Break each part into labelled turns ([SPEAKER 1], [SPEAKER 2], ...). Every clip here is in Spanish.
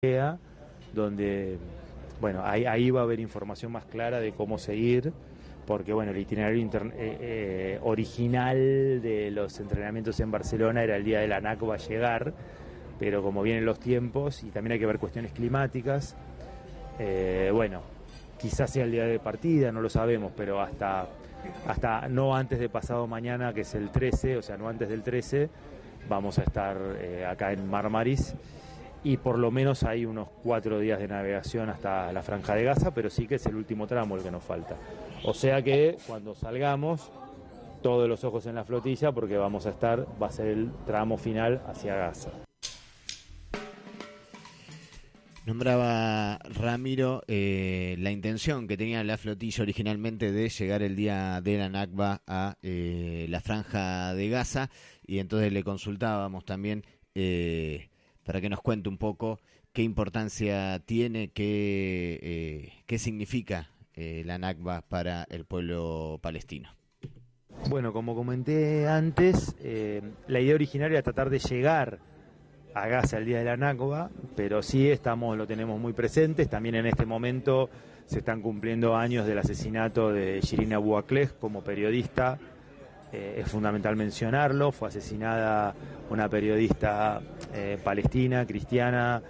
[SPEAKER 1] donde, bueno, ahí va a haber información más clara de cómo seguir, porque bueno, el itinerario original de los entrenamientos en Barcelona era el día de la Nakba llegar, pero como vienen los tiempos y también hay que ver cuestiones climáticas, bueno, quizás sea el día de partida, no lo sabemos, pero hasta no antes de pasado mañana, que es el 13, o sea, no antes del 13, vamos a estar acá en Marmaris, y por lo menos hay unos 4 días de navegación hasta la Franja de Gaza, pero sí que es el último tramo el que nos falta. O sea que cuando salgamos, todos los ojos en la flotilla, porque va a ser el tramo final hacia Gaza.
[SPEAKER 2] Nombraba Ramiro la intención que tenía la flotilla originalmente de llegar el día de la Nakba a la Franja de Gaza, y entonces le consultábamos también para que nos cuente un poco qué importancia tiene, qué significa la Nakba para el pueblo palestino.
[SPEAKER 1] Bueno, como comenté antes, la idea originaria era tratar de llegar a Gaza el día de la Nakba, pero sí lo tenemos muy presentes. También en este momento se están cumpliendo años del asesinato de Shirin Abu Akleh como periodista. Es fundamental mencionarlo. Fue asesinada una periodista palestina, cristiana,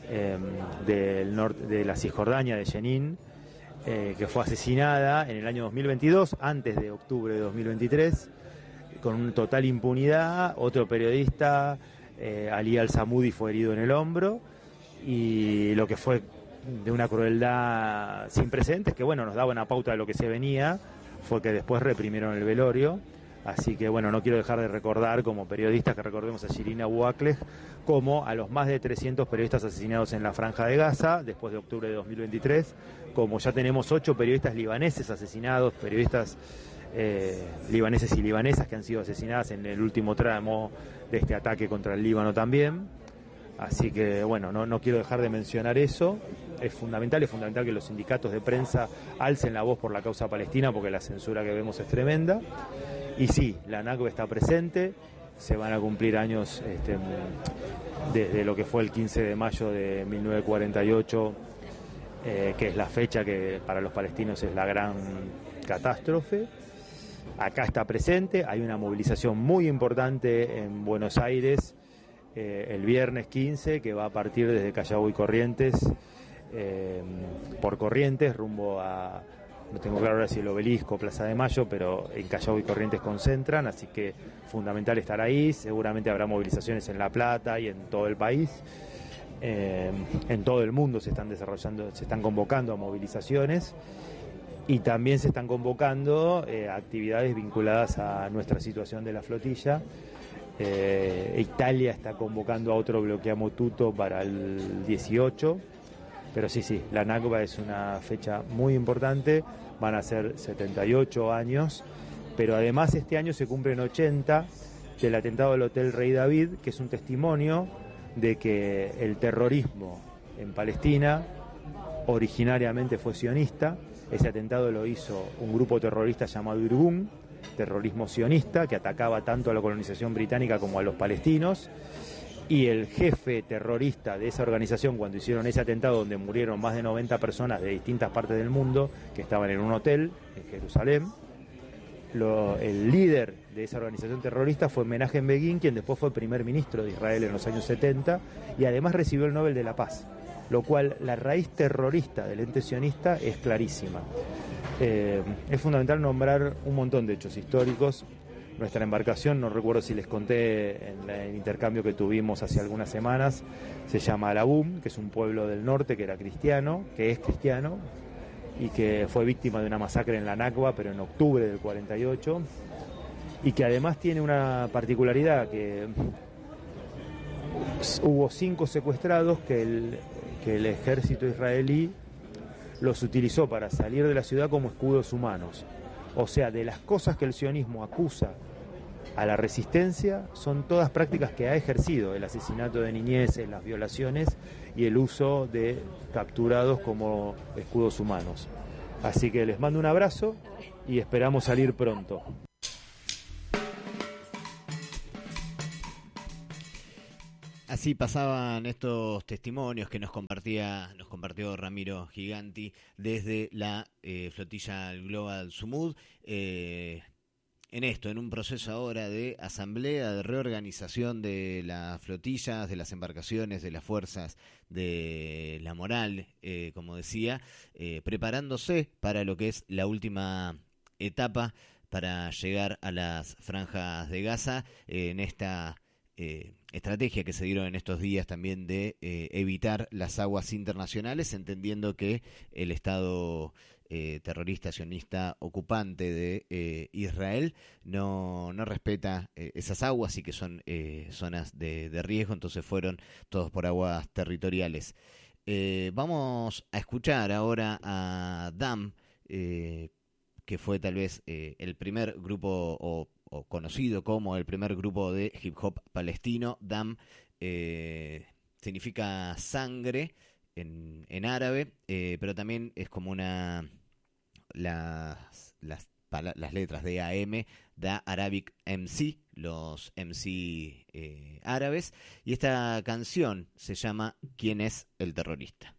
[SPEAKER 1] del norte de la Cisjordania, de Jenin, que fue asesinada en el año 2022, antes de octubre de 2023, con total impunidad. Otro periodista, Ali Al-Samudi, fue herido en el hombro, y lo que fue de una crueldad sin precedentes, que bueno, nos daba una pauta de lo que se venía, fue que después reprimieron el velorio. Así que bueno, no quiero dejar de recordar como periodistas que recordemos a Shirin Abu Akleh, como a los más de 300 periodistas asesinados en la Franja de Gaza después de octubre de 2023, como ya tenemos 8 periodistas libaneses asesinados, periodistas libaneses y libanesas que han sido asesinadas en el último tramo de este ataque contra el Líbano también. Así que bueno, no quiero dejar de mencionar eso. Es fundamental que los sindicatos de prensa alcen la voz por la causa palestina, porque la censura que vemos es tremenda. Y sí, la Nakba está presente, se van a cumplir años desde lo que fue el 15 de mayo de 1948, que es la fecha que para los palestinos es la gran catástrofe. Acá está presente, hay una movilización muy importante en Buenos Aires el viernes 15, que va a partir desde Callao y Corrientes, por Corrientes, rumbo a... No tengo claro ahora si el Obelisco o Plaza de Mayo, pero en Callao y Corrientes concentran, así que fundamental estar ahí. Seguramente habrá movilizaciones en La Plata y en todo el país. En todo el mundo se están convocando a movilizaciones, y también se están convocando actividades vinculadas a nuestra situación de la flotilla. Italia está convocando a otro bloqueamo tutto para el 18. Pero sí, la Nakba es una fecha muy importante, van a ser 78 años, pero además este año se cumplen 80 del atentado del Hotel Rey David, que es un testimonio de que el terrorismo en Palestina originariamente fue sionista. Ese atentado lo hizo un grupo terrorista llamado Irgun, terrorismo sionista, que atacaba tanto a la colonización británica como a los palestinos. Y el jefe terrorista de esa organización, cuando hicieron ese atentado donde murieron más de 90 personas de distintas partes del mundo, que estaban en un hotel en Jerusalén, el líder de esa organización terrorista fue Menachem Begin, quien después fue primer ministro de Israel en los años 70, y además recibió el Nobel de la Paz, lo cual la raíz terrorista del ente sionista es clarísima. Es fundamental nombrar un montón de hechos históricos. Nuestra embarcación, no recuerdo si les conté en el intercambio que tuvimos hace algunas semanas, se llama Alabum, que es un pueblo del norte que es cristiano, y que fue víctima de una masacre en la Nakba, pero en octubre del 48, y que además tiene una particularidad, que hubo 5 secuestrados que el ejército israelí los utilizó para salir de la ciudad como escudos humanos. O sea, de las cosas que el sionismo acusa a la resistencia, son todas prácticas que ha ejercido: el asesinato de niñeces, las violaciones y el uso de capturados como escudos humanos. Así que les mando un abrazo y esperamos salir pronto.
[SPEAKER 2] así pasaban estos testimonios que nos compartió Ramiro Giganti desde la flotilla Global Sumud. En un proceso ahora de asamblea, de reorganización de las flotillas, de las embarcaciones, de las fuerzas de la moral, como decía, preparándose para lo que es la última etapa para llegar a las franjas de Gaza, en esta estrategia que se dieron en estos días también de evitar las aguas internacionales, entendiendo que el Estado terrorista sionista ocupante de Israel no respeta esas aguas y que son zonas de riesgo, entonces fueron todos por aguas territoriales. Vamos a escuchar ahora a DAM, que fue tal vez el primer grupo o conocido como el primer grupo de hip hop palestino. DAM significa sangre en árabe, pero también es como las letras de AM, Da Arabic MC, los MC árabes, y esta canción se llama ¿Quién es el terrorista?